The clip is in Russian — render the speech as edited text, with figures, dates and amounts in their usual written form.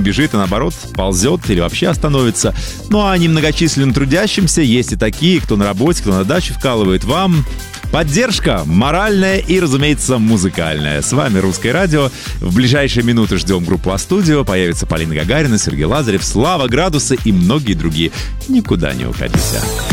бежит, а наоборот ползет или вообще остановится. Ну а немногочисленным трудящимся есть и такие, кто на работе, кто на даче вкалывает. Вам поддержка моральная и, разумеется, музыкальная. С вами Русское радио. В ближайшие минуты ждем группу А-студио. Появится Полина Гагарина, Сергей Лазарев, Слава Градусы и многие другие. Никуда не уходите.